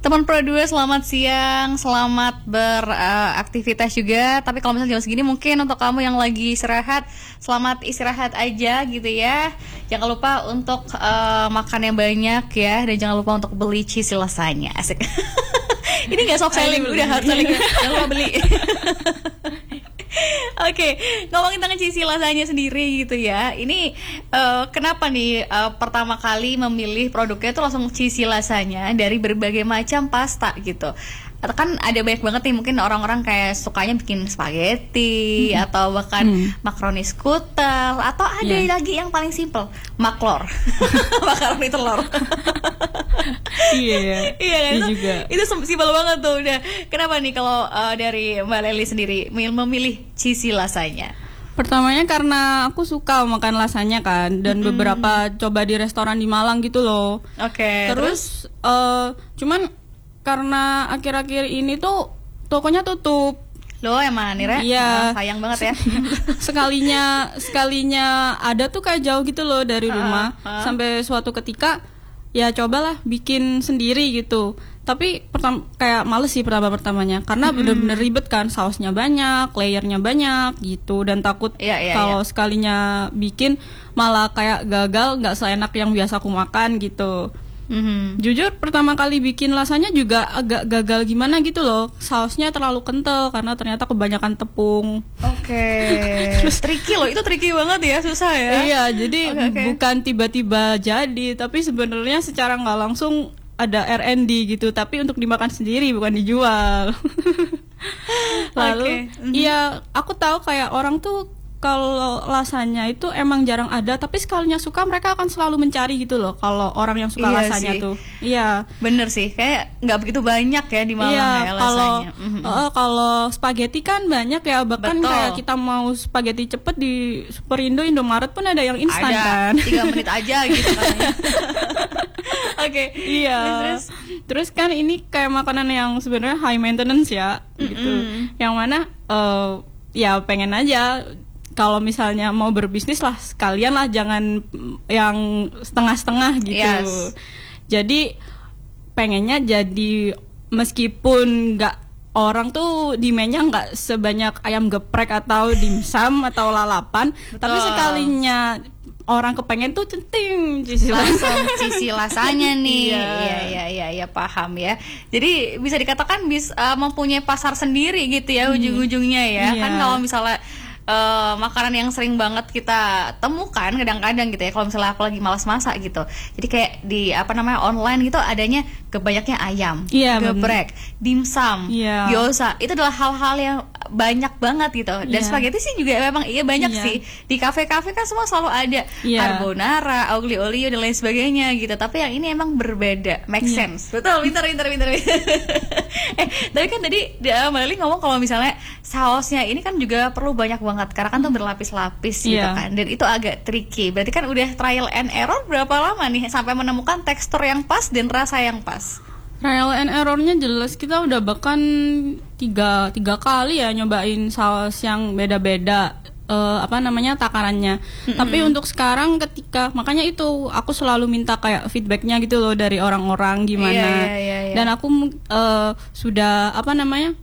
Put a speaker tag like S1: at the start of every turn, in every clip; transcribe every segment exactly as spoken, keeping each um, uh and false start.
S1: Teman Pro dua, selamat siang, selamat beraktivitas juga. Tapi kalau misalnya jam segini mungkin untuk kamu yang lagi istirahat, selamat istirahat aja gitu ya. Jangan lupa untuk uh, makan yang banyak ya, dan jangan lupa untuk beli cheese lasanya. Asik. Ini nggak soft selling, udah hard selling. Jangan lupa beli. Oke, okay, ngomongin tentang cheesy lasanya sendiri gitu ya. Ini uh, kenapa nih uh, pertama kali memilih produknya itu langsung cheesy lasanya dari berbagai macam pasta gitu. Atau kan ada banyak banget nih, mungkin orang-orang kayak sukanya bikin spaghetti hmm. atau bahkan hmm. makaroni skutel, atau ada yeah. lagi yang paling simple, maklor. Makaroni telur.
S2: Iya,
S1: iya kan? Itu,
S2: juga.
S1: Itu simpel banget tuh udah. Kenapa nih kalau uh, dari Mbak Leli sendiri memilih cheesy lasanya?
S2: Pertamanya karena aku suka makan lasanya kan, dan mm-hmm. beberapa coba di restoran di Malang gitu loh.
S1: Oke. Okay,
S2: terus, terus uh, cuman karena akhir-akhir ini tuh tokonya tutup.
S1: Loh emang Nira?
S2: Iya.
S1: Oh, sayang banget ya.
S2: sekalinya sekalinya ada tuh kayak jauh gitu loh dari rumah. Uh, uh. Sampai suatu ketika ya cobalah bikin sendiri gitu. Tapi pertama kayak males sih pertama-pertamanya, karena mm-hmm. bener-bener ribet kan, sausnya banyak, layernya banyak gitu, dan takut
S1: yeah, yeah,
S2: kalau
S1: yeah.
S2: sekalinya bikin malah kayak gagal, nggak seenak yang biasa aku makan gitu. Mm-hmm. Jujur pertama kali bikin lasanya juga agak gagal gimana gitu loh, sausnya terlalu kental karena ternyata kebanyakan tepung.
S1: Oke. Okay. Terus tricky loh, itu tricky banget ya, susah ya.
S2: Iya, jadi okay, okay. bukan tiba-tiba jadi, tapi sebenarnya secara nggak langsung ada R and D gitu, tapi untuk dimakan sendiri bukan dijual. Lalu, okay. iya mm-hmm. aku tahu kayak orang tuh kalau lasanya itu emang jarang ada, tapi sekalinya suka mereka akan selalu mencari gitu loh. Kalau orang yang suka
S1: iya
S2: lasanya
S1: sih.
S2: tuh, iya.
S1: Bener sih, kayak nggak begitu banyak ya di Malang
S2: iya,
S1: ya lasanya.
S2: Kalau
S1: mm-hmm.
S2: uh, kalau spaghetti kan banyak ya, bahkan
S1: Betul.
S2: kayak kita mau spaghetti cepet di Superindo, Indomaret pun ada yang instan kan.
S1: Tiga menit aja gitu kan. Oke, okay.
S2: Iya. Terus, terus kan ini kayak makanan yang sebenarnya high maintenance ya, mm-hmm. gitu. Yang mana, uh, ya pengen aja. Kalau misalnya mau berbisnis lah, sekalian lah, jangan yang setengah-setengah gitu. Yes. Jadi pengennya jadi meskipun nggak, orang tuh demandnya nggak sebanyak ayam geprek atau dimsum atau lalapan, betul. Tapi sekalinya orang kepengen tuh centing
S1: langsung cheesy lasanya nih.
S2: Iya.
S1: Iya iya iya ya, paham ya. Jadi bisa dikatakan bisa uh, mempunyai pasar sendiri gitu ya, hmm. ujung-ujungnya ya. Iya. Kan kalau misalnya Uh, makanan yang sering banget kita temukan kadang-kadang gitu ya, kalau misalnya aku lagi malas masak gitu, jadi kayak di apa namanya online gitu adanya kebanyaknya ayam,
S2: yeah,
S1: geprek, dimsum, yeah. gyoza, itu adalah hal-hal yang banyak banget gitu. Dan yeah. spaghetti sih juga memang iya banyak yeah. sih di kafe-kafe kan semua selalu ada yeah. carbonara, aglio olio dan lain sebagainya gitu. Tapi yang ini emang berbeda, make yeah. sense. Betul, pintar pintar pintar. eh tapi kan tadi Mbak Leli ngomong kalau misalnya sausnya ini kan juga perlu banyak banget, karena kan tuh berlapis-lapis gitu yeah. kan, dan itu agak tricky. Berarti kan udah trial and error berapa lama nih sampai menemukan tekstur yang pas dan rasa yang pas?
S2: Trial and errornya jelas, kita udah bahkan tiga tiga kali ya nyobain saus yang beda-beda, uh, apa namanya takarannya. Mm-hmm. Tapi untuk sekarang ketika, makanya itu aku selalu minta kayak feedbacknya gitu loh dari orang-orang gimana.
S1: Yeah, yeah, yeah, yeah.
S2: Dan aku uh, sudah apa namanya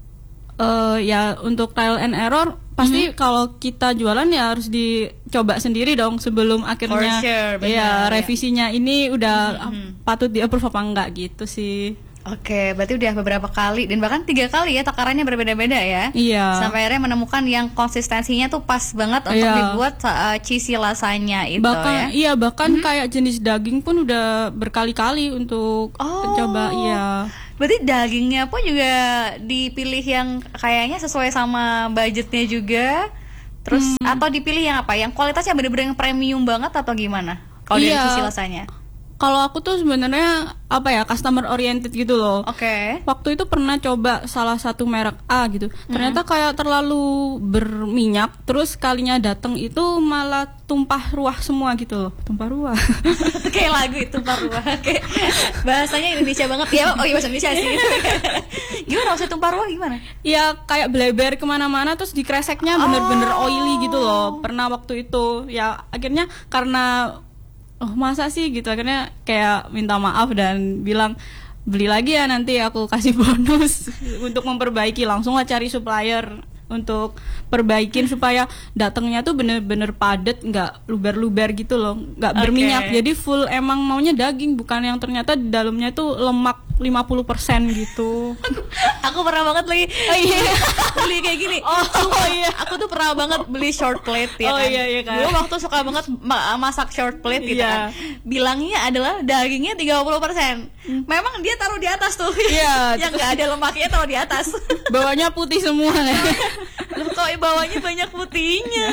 S2: uh, ya untuk trial and error. Pasti mm-hmm. kalau kita jualan ya harus dicoba sendiri dong sebelum akhirnya
S1: sure, benar,
S2: ya revisinya ya. Ini udah
S1: mm-hmm.
S2: patut di-approve apa enggak gitu sih.
S1: Oke, berarti udah beberapa kali dan bahkan tiga kali ya takarannya berbeda-beda ya.
S2: Iya.
S1: Sampai akhirnya menemukan yang konsistensinya tuh pas banget untuk
S2: iya.
S1: dibuat uh, cheesy lasanya itu
S2: bahkan,
S1: ya.
S2: Iya, bahkan mm-hmm. kayak jenis daging pun udah berkali-kali untuk
S1: oh.
S2: coba, iya.
S1: Berarti dagingnya pun juga dipilih yang kayaknya sesuai sama budgetnya juga. Terus hmm. atau dipilih yang apa? Yang kualitasnya bener-bener yang premium banget atau gimana? Kalau
S2: iya.
S1: dari sisi rasanya?
S2: Kalau aku tuh sebenarnya apa ya, customer oriented gitu loh.
S1: Oke. Okay.
S2: Waktu itu pernah coba salah satu merek A gitu. Ternyata mm-hmm. kayak terlalu berminyak. Terus kalinya datang itu malah tumpah ruah semua gitu loh. Tumpah ruah.
S1: Kayak lagu itu, tumpah ruah. Kayak bahasanya Indonesia banget ya. Oh iya, bahasa Indonesia sih. Gimana maksud tumpah ruah gimana?
S2: Ya kayak bleber kemana-mana, terus dikreseknya bener-bener oh. oily gitu loh. Pernah waktu itu. Ya akhirnya karena oh masa sih gitu, akhirnya kayak minta maaf dan bilang beli lagi ya, nanti aku kasih bonus untuk memperbaiki. Langsung lah cari supplier untuk perbaikin supaya datangnya tuh bener-bener padat, nggak luber-luber gitu loh, nggak berminyak. Okay. Jadi full emang maunya daging, bukan yang ternyata di dalamnya tuh lemak lima puluh persen gitu.
S1: Aku pernah banget lagi oh, iya. beli kayak gini. Oh, oh iya. Aku tuh pernah banget beli short plate ya
S2: oh,
S1: kan.
S2: Iya, iya, kan.
S1: Dulu waktu suka banget masak short plate gitu yeah. kan. Bilangnya adalah dagingnya tiga puluh persen. Hmm. Memang dia taruh di atas tuh. Iya. Yang nggak ada lemaknya taruh di atas.
S2: Bawahnya putih semua.
S1: Loh kok bawahnya banyak putihnya.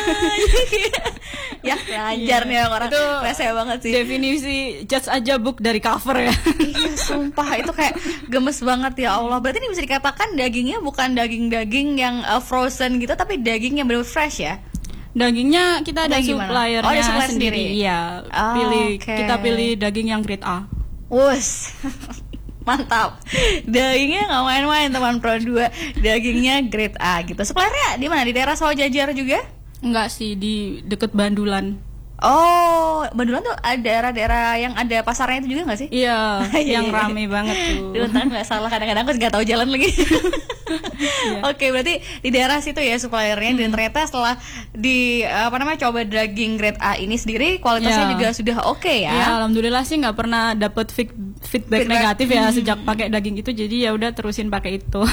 S1: Ya ngajar nih orang.
S2: Itu
S1: rese banget sih.
S2: Definisi judge aja book dari cover ya.
S1: Iya sumpah itu kayak gemes banget ya Allah. Berarti ini bisa dikatakan dagingnya bukan daging-daging yang uh, frozen gitu, tapi daging yang benar fresh ya.
S2: Dagingnya kita ada suppliernya
S1: oh, supplier
S2: sendiri.
S1: sendiri.
S2: Iya.
S1: Oh,
S2: pilih
S1: okay.
S2: Kita pilih daging yang grade A.
S1: Wus. Mantap. Dagingnya nggak main-main teman Pro dua. Dagingnya grade A gitu. Suppliernya di mana? Di daerah Sawah Jajar juga?
S2: Enggak sih, di deket Bandulan.
S1: Oh, Bandulan tuh ada daerah-daerah yang ada pasarnya itu juga nggak sih?
S2: Iya, yang rame banget tuh.
S1: Duh, ntar nggak salah, kadang-kadang aku nggak tahu jalan lagi. Iya. Oke, berarti di daerah situ ya suppliernya. Hmm. Dan ternyata setelah di apa namanya coba daging grade A ini sendiri, kualitasnya ya. juga sudah oke okay, ya.
S2: Ya, alhamdulillah sih nggak pernah dapet feedback, feedback negatif ya hmm. sejak pakai daging itu. Jadi ya udah terusin pakai itu.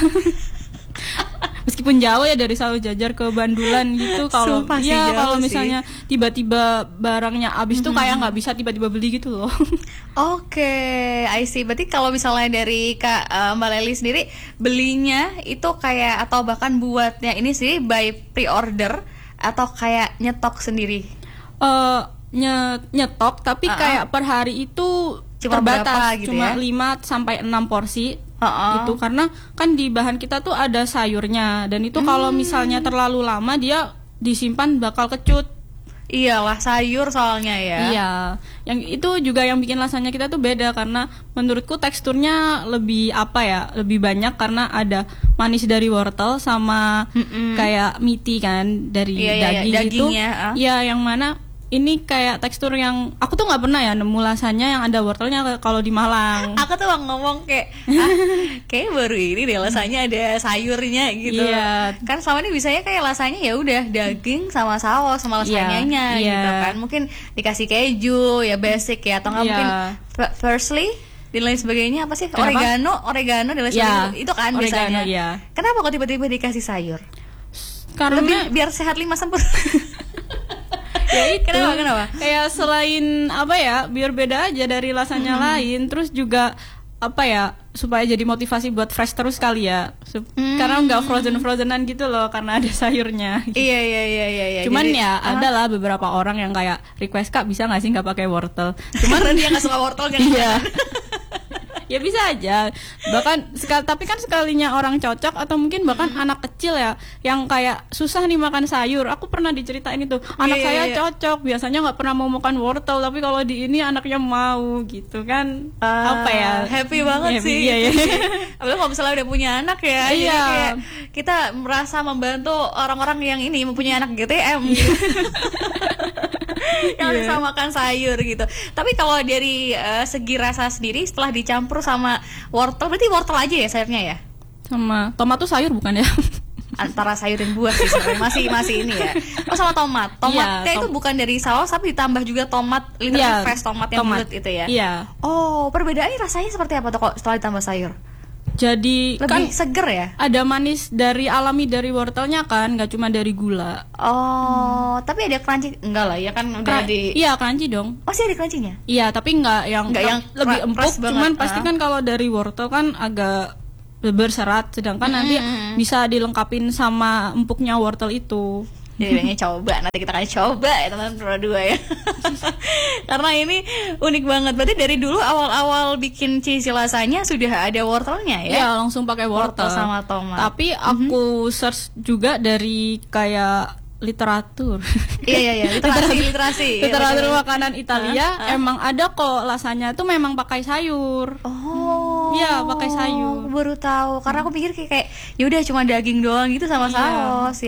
S2: Meskipun jauh ya dari Sawah Jajar ke Bandulan gitu, kalau ya kalau misalnya tiba-tiba barangnya habis mm-hmm. tuh kayak nggak bisa tiba-tiba beli gitu loh.
S1: Oke, okay, I see. Berarti kalau misalnya dari Kak uh, Mbak Lely sendiri belinya itu kayak atau bahkan buatnya ini sih by pre-order atau kayak nyetok sendiri?
S2: Uh, nye- nyetok tapi uh-uh. kayak per hari itu
S1: cuma
S2: terbatas,
S1: gitu
S2: cuma
S1: ya?
S2: lima sampai enam porsi.
S1: Uh-uh.
S2: Itu karena kan di bahan kita tuh ada sayurnya, dan itu hmm. kalau misalnya terlalu lama dia disimpan bakal kecut.
S1: Iyalah sayur soalnya ya.
S2: Iya, yang itu juga yang bikin rasanya kita tuh beda, karena menurutku teksturnya lebih apa ya, lebih banyak karena ada manis dari wortel sama Mm-mm. kayak miti kan dari
S1: iya,
S2: daging
S1: iya,
S2: itu.
S1: Uh.
S2: Iya, yang mana ini kayak tekstur yang aku tuh nggak pernah ya nemu lasanya yang ada wortelnya kalau di Malang.
S1: Aku tuh ngomong kayak ah, kayak baru ini deh lasanya ada sayurnya gitu.
S2: Iya.
S1: Kan selama ini biasanya kayak lasanya ya udah daging sama saus sama lasanyanya
S2: iya,
S1: gitu
S2: iya.
S1: kan. Mungkin dikasih keju ya basic ya, atau nggak iya. mungkin firstly dan lain sebagainya, apa sih? Kenapa? Oregano, oregano dan lain sebagainya. Ya, itu kan oregano, biasanya. Iya. Kenapa kok tiba-tiba dikasih sayur?
S2: Karena
S1: lebih biar sehat lima sempurna. Ya itu kenapa, kenapa?
S2: Kayak selain apa ya, biar beda aja dari rasanya hmm. lain, terus juga apa ya, supaya jadi motivasi buat fresh terus kali ya. Sup- hmm. Karena nggak frozen frozenan gitu loh, karena ada sayurnya. Gitu.
S1: Iya iya iya iya. iya.
S2: Cuman
S1: jadi,
S2: ya
S1: uh-huh.
S2: ada lah beberapa orang yang kayak request, Kak bisa nggak sih nggak pakai wortel?
S1: Cuman dia nggak suka wortel kan?
S2: Iya. Ya bisa aja, bahkan sekal, tapi kan sekalinya orang cocok, atau mungkin bahkan hmm. anak kecil ya yang kayak susah nih makan sayur. Aku pernah diceritain itu, anak yeah, saya yeah. cocok, biasanya nggak pernah mau makan wortel, tapi kalau di ini anaknya mau gitu kan. uh, apa ya,
S1: happy banget happy, sih. Iya, iya. Apalagi kalau misalnya udah punya anak ya,
S2: iya.
S1: Jadi kayak kita merasa membantu orang-orang yang ini mempunyai anak G T M gitu. Yang yeah. bisa makan sayur gitu. Tapi kalau dari uh, segi rasa sendiri setelah dicampur sama wortel, berarti wortel aja ya sayurnya ya?
S2: Sama tomat tuh sayur bukan ya?
S1: Antara sayur dan buah sih sebenarnya. Masih masih ini ya. Oh sama tomat. Tomatnya yeah, tom- itu bukan dari saus tapi ditambah juga tomat, literally yeah, fresh tomat yang bulat itu ya. Iya. Yeah. Oh, perbedaannya rasanya seperti apa tuh kok setelah ditambah sayur?
S2: Jadi
S1: lebih
S2: kan
S1: seger ya?
S2: Ada manis dari alami dari wortelnya kan, nggak cuma dari gula.
S1: Oh, hmm. tapi ada crunchy enggak lah ya kan udah Kran- di.
S2: Iya, crunchy dong.
S1: Oh, sih ada crunchy-nya?
S2: Iya, tapi nggak yang
S1: nggak yang
S2: lebih empuk, cuman
S1: uh.
S2: pasti kan kalau dari wortel kan agak berserat, sedangkan mm-hmm. nanti bisa dilengkapin sama empuknya wortel itu.
S1: Jadi pengen coba, nanti kita akan coba ya teman-teman Pro dua ya. Karena ini unik banget. Berarti dari dulu awal-awal bikin cheesy lasanya sudah ada wortelnya ya?
S2: Iya, langsung pakai wortel.
S1: Wortel sama tomat.
S2: Tapi aku mm-hmm. search juga dari kayak literatur.
S1: Iya iya iya, literasi literasi.
S2: Literatur ya, makanan Italia uh, uh. emang ada kok lasanya tuh memang pakai sayur.
S1: Oh.
S2: Iya, pakai sayur.
S1: Aku baru tahu. Karena aku pikir kayak, kayak ya udah cuma daging doang gitu sama saus ya.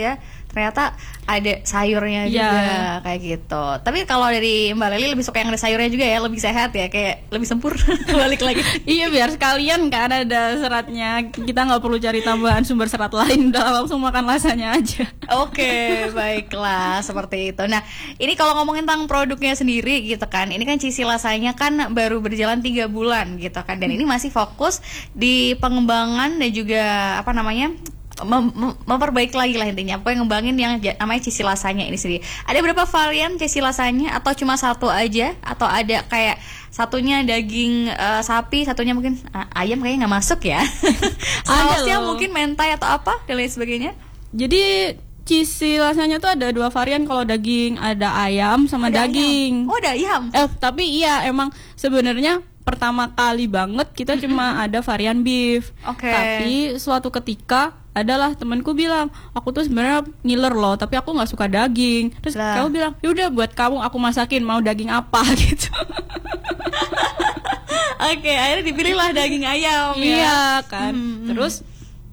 S1: ternyata ada sayurnya juga yeah. kayak gitu. Tapi kalau dari Mbak Leli lebih suka yang ada sayurnya juga ya, lebih sehat ya, kayak lebih sempurna. Balik lagi.
S2: Iya, biar sekalian kan ada seratnya, kita nggak perlu cari tambahan sumber serat lain, udah langsung makan lasanya aja.
S1: Oke, okay, baiklah seperti itu. Nah, ini kalau ngomongin tentang produknya sendiri gitu kan, ini kan Cheesy Lasanya kan baru berjalan tiga bulan gitu kan, dan ini masih fokus di pengembangan dan juga apa namanya Mem- mem- memperbaiki lagi lah intinya, apa yang ngembangin yang namanya Cheesy Lasanya ini sendiri. Ada berapa varian Cheesy Lasanya atau cuma satu aja, atau ada kayak satunya daging uh, sapi, satunya mungkin uh, ayam, kayaknya nggak masuk ya. Sausnya mungkin mentai atau apa dan lain sebagainya.
S2: Jadi Cheesy Lasanya tuh ada dua varian, kalau daging ada ayam sama ada daging.
S1: Ayam. Oh, ada ayam.
S2: Eh tapi iya emang sebenarnya pertama kali banget kita cuma ada varian beef.
S1: Okay.
S2: Tapi suatu ketika adalah temanku bilang, aku tuh sebenarnya ngiler loh, tapi aku nggak suka daging. Terus lah. Kamu bilang, yaudah buat kamu aku masakin, mau daging apa gitu.
S1: Oke, okay, akhirnya dipilihlah daging ayam.
S2: Iya
S1: ya.
S2: kan.
S1: Hmm.
S2: Terus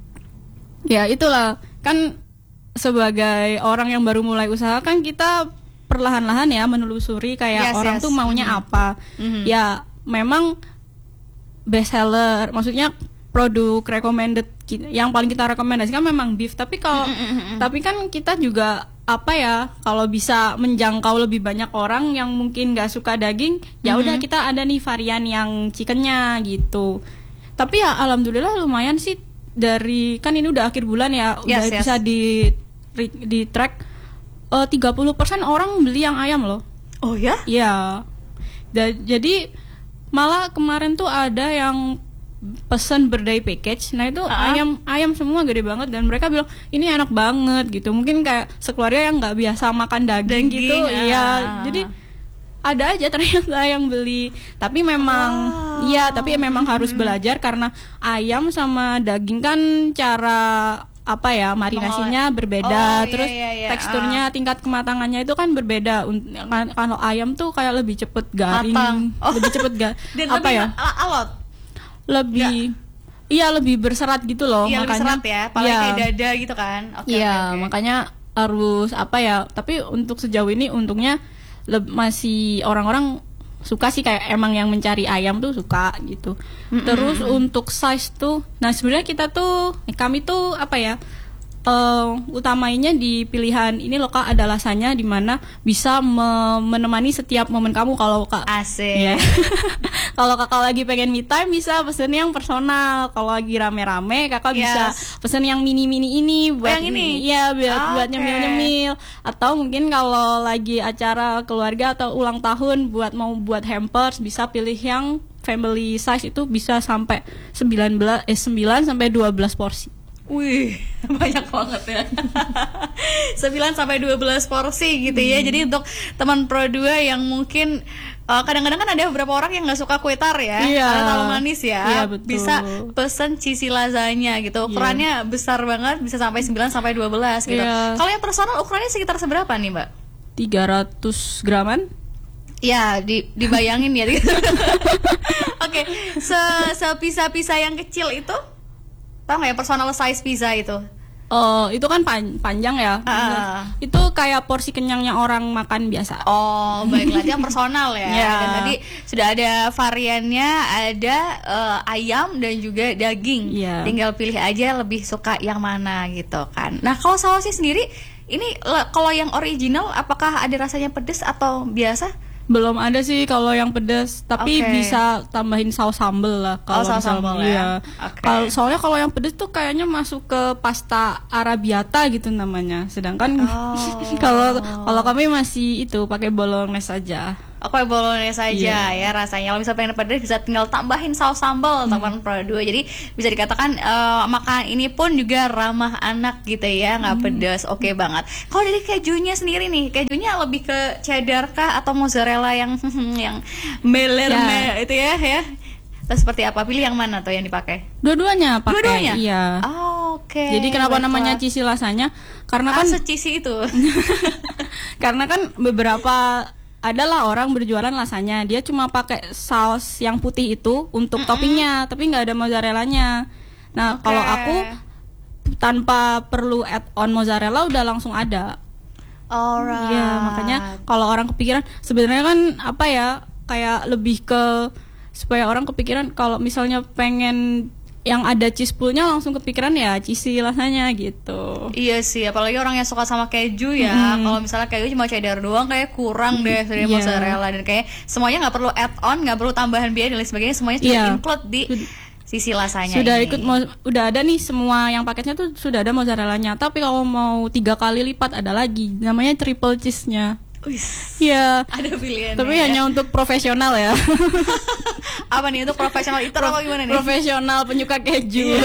S2: ya itulah kan, sebagai orang yang baru mulai usaha kan kita perlahan-lahan ya menelusuri kayak yes, orang yes. tuh maunya mm-hmm. apa. Mm-hmm. Ya memang best seller, maksudnya produk recommended yang paling kita rekomendasikan memang beef, tapi kalau mm-hmm. tapi kan kita juga apa ya, kalau bisa menjangkau lebih banyak orang yang mungkin nggak suka daging, ya udah mm-hmm. kita ada nih varian yang chickennya gitu. Tapi ya alhamdulillah lumayan sih, dari kan ini udah akhir bulan ya, yes, udah yes. bisa di di track uh, tiga puluh persen orang beli yang ayam loh.
S1: Oh ya?
S2: Iya. Da- jadi malah kemarin tuh ada yang pesan birthday package, nah itu uh-huh. ayam ayam semua gede banget, dan mereka bilang ini enak banget gitu. Mungkin kayak sekeluarga yang nggak biasa makan daging, daging gitu, iya. Uh. Jadi ada aja ternyata yang beli. Tapi memang, iya, oh. tapi memang harus hmm. belajar, karena ayam sama daging kan cara apa ya marinasinya berbeda, oh, terus iya, iya, iya. teksturnya, uh. tingkat kematangannya itu kan berbeda. Kalau ayam tuh kayak lebih cepet garing, oh. lebih cepet ga- apa
S1: lebih
S2: ya?
S1: alot.
S2: Lebih iya lebih berserat gitu loh,
S1: iya,
S2: makanya
S1: lebih serat ya, paling ya. kayak dada gitu kan.
S2: Okay, iya, okay, okay. makanya harus apa ya, tapi untuk sejauh ini untungnya le- masih orang-orang suka sih, kayak emang yang mencari ayam tuh suka gitu. Mm-hmm. Terus untuk size tuh, nah sebenarnya kita tuh kami tuh apa ya, uh, utamainya di pilihan ini loh Kak, ada lasanya di mana bisa me- menemani setiap momen kamu. Kalau Kak
S1: asik
S2: ya. Kalau Kakak lagi pengen me time bisa pesen yang personal. Kalau lagi rame-rame Kakak yes. bisa pesen yang mini-mini ini buat
S1: oh, yang ini.
S2: Iya, buat
S1: oh,
S2: buat
S1: okay.
S2: nyemil-nyemil. Atau mungkin kalau lagi acara keluarga atau ulang tahun buat mau buat hampers, bisa pilih yang family size, itu bisa sampai sembilan belas eh sembilan sampai dua belas porsi.
S1: Wih, banyak banget ya. sembilan sampai dua belas porsi gitu ya. Hmm. Jadi untuk teman Pro dua yang mungkin uh, kadang-kadang kan ada beberapa orang yang nggak suka kue tar ya,
S2: iya.
S1: atau terlalu manis ya,
S2: iya, betul.
S1: bisa pesen Cheesy Lasanya gitu. Ukurannya yeah. besar banget, bisa sampai sembilan sampai dua belas gitu. Yeah. Kalau yang personal ukurannya sekitar seberapa nih, Mbak?
S2: tiga ratus graman.
S1: Ya, di, dibayangin ya. Oke, okay. Se sepisa-pisa yang kecil itu, tahu nggak ya, personal size pizza itu?
S2: Oh, itu kan pan- panjang ya.
S1: Uh.
S2: Itu kayak porsi kenyangnya orang makan biasa.
S1: Oh, baiklah, itu yang personal ya.
S2: Yeah.
S1: Dan tadi sudah ada variannya, ada uh, ayam dan juga daging.
S2: Yeah.
S1: Tinggal pilih aja lebih suka yang mana gitu kan. Nah, kalau sausnya sendiri, ini le- kalau yang original, apakah ada rasanya pedas atau biasa?
S2: Belum ada sih kalau yang pedas, tapi okay. bisa tambahin saus sambal lah kalau
S1: oh, saus sambal
S2: ya.
S1: Okay.
S2: Kalau soalnya kalau yang pedas tuh kayaknya masuk ke pasta arabiata gitu namanya. Sedangkan kalau oh. kalau kami masih itu pakai bolognese aja.
S1: Oke, bolognese saja yeah. ya rasanya. Kalau bisa pengen pedas bisa tinggal tambahin saus sambal, hmm. teman Pro dua. Jadi bisa dikatakan uh, makan ini pun juga ramah anak gitu ya, nggak hmm. pedas. Oke okay banget. Kalau dari kejunya sendiri nih, kejunya lebih ke cheddar kah atau mozzarella yang yang meler yeah. itu ya ya. Terus seperti apa? Pilih yang mana tuh yang dipakai?
S2: Dua-duanya pakai.
S1: Dua-duanya?
S2: Iya.
S1: Oh, oke. Okay.
S2: Jadi kenapa Baiklah. namanya Cheesy Lasanya? Karena
S1: ah,
S2: kan
S1: cheesy itu.
S2: Karena kan beberapa adalah orang berjualan lasanya, dia cuma pakai saus yang putih itu untuk Mm-mm. toppingnya, tapi nggak ada mozzarellanya. Nah, okay. kalau aku tanpa perlu add on mozzarella udah langsung ada.
S1: Alright.
S2: Iya, makanya kalau orang kepikiran sebenarnya kan apa ya, kayak lebih ke supaya orang kepikiran kalau misalnya pengen yang ada cheese poolnya langsung kepikiran ya cheesy rasanya gitu.
S1: Iya sih, apalagi orang yang suka sama keju ya. Mm. Kalau misalnya keju cuma cheddar doang kayak kurang deh dari yeah. mozzarella, dan kayak semuanya nggak perlu add on, nggak perlu tambahan biaya dan lain sebagainya, semuanya sudah yeah. include di sisi rasanya.
S2: Sudah
S1: ini.
S2: ikut mo- udah ada nih semua yang paketnya tuh sudah ada mozzarellanya. Tapi kalau mau tiga kali lipat ada lagi, namanya triple cheese-nya. Iya.
S1: Ada pilihan.
S2: Tapi ya. hanya untuk profesional ya.
S1: Apa nih, untuk profesional itu Pro- apa gimana nih?
S2: Profesional penyuka keju.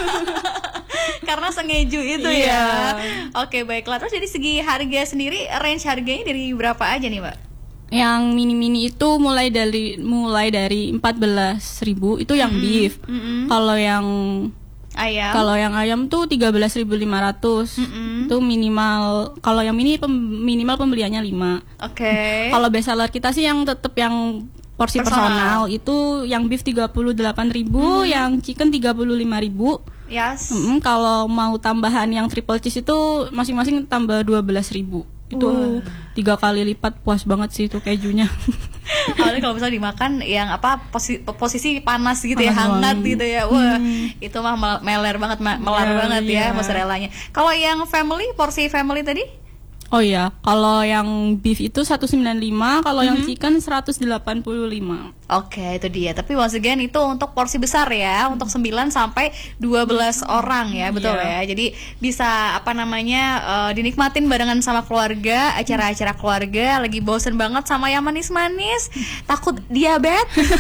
S1: Karena sengeju itu yeah. ya. Oke, baiklah. Terus dari segi harga sendiri, range harganya dari berapa aja nih, Mbak?
S2: Yang mini-mini itu mulai dari mulai dari empat belas ribu itu yang mm-hmm. beef. Mm-hmm. Kalau yang
S1: ayam.
S2: Kalau yang ayam tuh tiga belas ribu lima ratus. Mm-hmm. Itu minimal. Kalau yang mini pem, minimal pembeliannya lima.
S1: Oke. Okay.
S2: Kalau best seller kita sih yang tetap yang porsi personal, personal itu yang beef tiga puluh delapan ribu, mm-hmm. yang chicken tiga puluh lima ribu.
S1: Yes.
S2: Mm-hmm. Kalau mau tambahan yang triple cheese itu masing-masing tambah dua belas ribu. Itu wow. tiga kali lipat, puas banget sih itu kejunya.
S1: Awalnya kalau misalnya dimakan yang apa posi- posisi panas gitu ya, hangat gitu ya, wah hmm. itu mah meler banget, melar yeah, banget yeah. ya mozzarellanya. Kalau yang family, porsi family tadi?
S2: Oh iya, kalau yang beef itu seratus sembilan puluh lima, kalau mm-hmm. yang chicken seratus delapan puluh lima.
S1: Oke, itu dia. Tapi once again itu untuk porsi besar ya, untuk sembilan sampai dua belas orang ya, betul yeah. ya. Jadi bisa apa namanya uh, dinikmatin barengan sama keluarga, acara-acara keluarga, lagi bosen banget sama yang manis-manis, takut diabetes.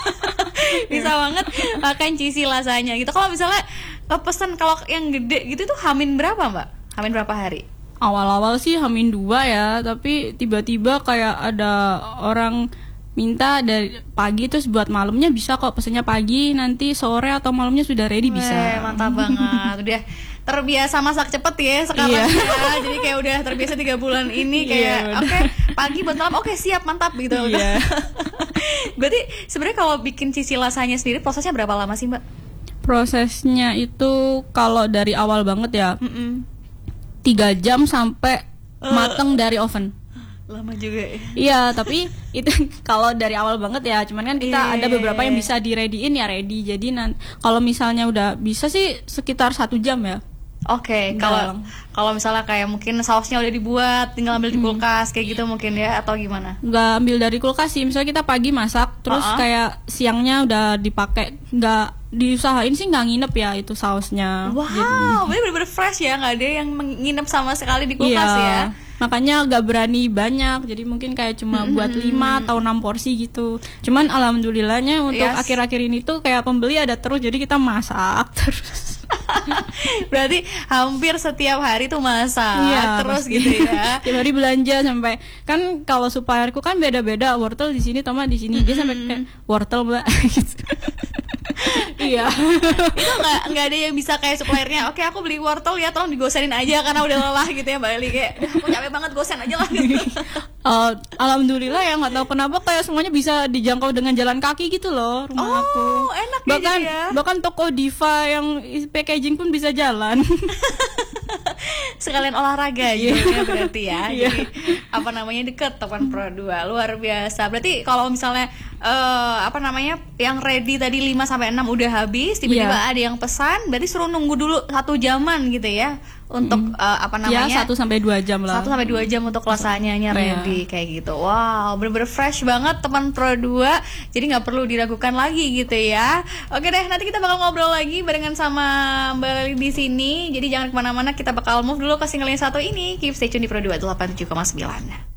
S1: Bisa banget makan cheesy lasanya gitu. Kalau misalnya uh, pesan kalau yang gede gitu tuh hamin berapa, Mbak? Hamin berapa hari?
S2: Awal-awal sih hamin dua ya, tapi tiba-tiba kayak ada orang minta dari pagi terus buat malamnya bisa kok, pesennya pagi, nanti sore atau malamnya sudah ready. Weh, bisa.
S1: Mantap banget. Udah terbiasa masak cepet ya sekarang yeah. ya. Jadi kayak udah terbiasa tiga bulan ini kayak yeah, oke okay, pagi buat malam oke okay, siap, mantap gitu. Yeah. Berarti sebenarnya kalau bikin cheesy lasanya sendiri prosesnya berapa lama sih, Mbak?
S2: Prosesnya itu kalau dari awal banget ya. Mm-mm. tiga jam sampai uh, mateng dari oven.
S1: Lama juga ya.
S2: Iya, tapi itu kalau dari awal banget ya. Cuman kan kita yeah. ada beberapa yang bisa di-ready-in ya ready. Jadi nanti kalau misalnya udah bisa sih sekitar satu jam ya.
S1: Oke, okay, kalau kalau misalnya kayak mungkin sausnya udah dibuat, tinggal ambil di kulkas kayak gitu mungkin ya, atau gimana?
S2: Nggak ambil dari kulkas sih. Misalnya kita pagi masak, terus uh-uh. kayak siangnya udah dipakai, nggak diusahain sih nggak nginep ya itu sausnya.
S1: Wow, bener-bener fresh ya, nggak ada yang nginep sama sekali di kulkas
S2: iya.
S1: ya.
S2: Makanya gak berani banyak, jadi mungkin kayak cuma mm-hmm. buat lima atau enam porsi gitu. Cuman alhamdulillahnya untuk yes. akhir-akhir ini tuh kayak pembeli ada terus, jadi kita masak terus.
S1: Berarti hampir setiap hari tuh masak iya, terus pasti. Gitu ya.
S2: Tiap hari belanja sampai kan kalau supplierku kan beda-beda, wortel di sini, tomat di sini. Mm-hmm. Dia sampai kayak wortel Mbak gitu. Iya.
S1: Itu nggak nggak ada yang bisa kayak suppliernya. Oke, aku beli wortel ya, tolong digosenin aja karena udah lelah gitu ya Mbak Eli, kayak aku capek banget, gosen aja lah gitu.
S2: Uh, alhamdulillah ya, nggak tahu kenapa kayak semuanya bisa dijangkau dengan jalan kaki gitu loh rumah
S1: oh,
S2: aku.
S1: Oh enak ya.
S2: Bahkan
S1: ya.
S2: bahkan toko Diva yang packaging pun bisa jalan.
S1: Sekalian olahraga gitu ya berarti ya. Jadi apa namanya deket Topan Pro dua, luar biasa. Berarti kalau misalnya uh, apa namanya yang ready tadi lima sampai enam udah habis, tiba-tiba yeah. ada yang pesan, berarti suruh nunggu dulu satu jaman gitu ya untuk mm. uh, apa namanya
S2: ya satu sampai dua jam lah.
S1: Satu sampai dua jam untuk lasanya ready yeah. kayak gitu. Wow, bener-bener fresh banget Topan Pro dua. Jadi nggak perlu diragukan lagi gitu ya. Oke deh, nanti kita bakal ngobrol lagi barengan sama Mbak Leli di sini. Jadi jangan kemana-mana, kita bakal move dulu ke single yang satu ini. Keep stay tune di Pro dua delapan puluh tujuh koma sembilan.